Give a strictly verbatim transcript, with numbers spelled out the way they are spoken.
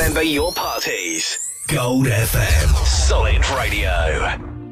Remember your parties. Gold F M. Solid Radio.